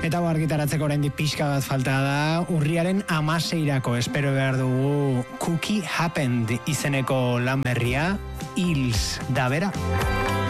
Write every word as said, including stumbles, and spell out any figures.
Eta argitaratzeko oraindik pixka bat falta da, urriaren hamaseirako espero behar dugu Cookie Happened izeneko lan berria, Hills da bera.